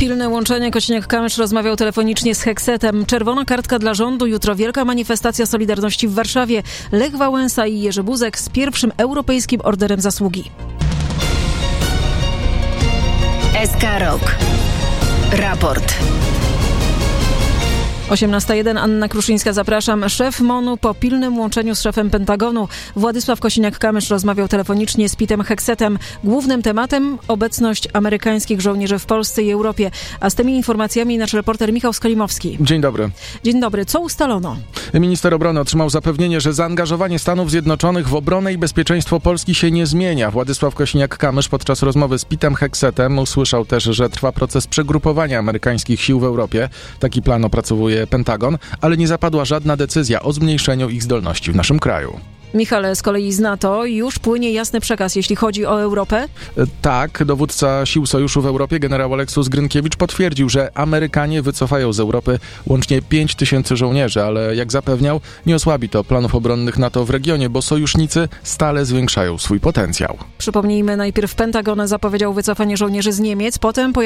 Pilne łączenie. Kosiniak-Kamysz rozmawiał telefonicznie z Heksetem. Czerwona kartka dla rządu. Jutro wielka manifestacja Solidarności w Warszawie. Lech Wałęsa i Jerzy Buzek z pierwszym europejskim orderem zasługi. SK Rok. Raport. 18:01. Anna Kruszyńska, zapraszam. Szef MON-u po pilnym łączeniu z szefem Pentagonu. Władysław Kosiniak-Kamysz rozmawiał telefonicznie z Petem Heksetem. Głównym tematem obecność amerykańskich żołnierzy w Polsce i Europie. A z tymi informacjami nasz reporter Michał Skolimowski. Dzień dobry. Dzień dobry. Co ustalono? Minister obrony otrzymał zapewnienie, że zaangażowanie Stanów Zjednoczonych w obronę i bezpieczeństwo Polski się nie zmienia. Władysław Kosiniak-Kamysz podczas rozmowy z Petem Heksetem usłyszał też, że trwa proces przegrupowania amerykańskich sił w Europie. Taki plan opracowuje Pentagon, ale nie zapadła żadna decyzja o zmniejszeniu ich zdolności w naszym kraju. Michale, z kolei z NATO już płynie jasny przekaz, jeśli chodzi o Europę? Tak, dowódca sił sojuszu w Europie, generał Oleksandr Grynkiewicz, potwierdził, że Amerykanie wycofają z Europy łącznie 5000 żołnierzy, ale jak zapewniał, nie osłabi to planów obronnych NATO w regionie, bo sojusznicy stale zwiększają swój potencjał. Przypomnijmy, najpierw Pentagon zapowiedział wycofanie żołnierzy z Niemiec, potem